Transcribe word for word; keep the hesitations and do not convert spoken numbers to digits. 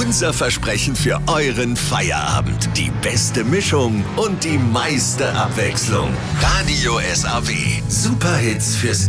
Unser Versprechen für euren Feierabend. Die beste Mischung und die meiste Abwechslung. Radio S A W. Superhits fürs